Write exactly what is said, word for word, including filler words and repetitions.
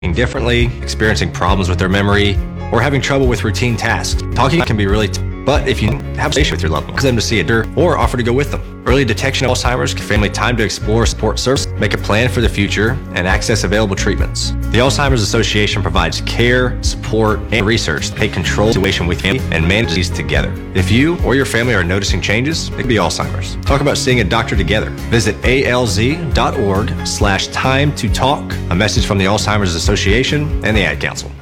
differently, experiencing problems with their memory, or having trouble with routine tasks. Talking can be really t- but if you have a conversation with your loved one, ask them to see a doctor or offer to go with them. Early detection of Alzheimer's give family time to explore support service, make a plan for the future, and access available treatments. The Alzheimer's Association provides care, support, and research to take control of the situation with you and manage these together. If you or your family are noticing changes, it could be Alzheimer's. Talk about seeing a doctor together. Visit alz.org slash time to talk. A message from the Alzheimer's Association and the Ad Council.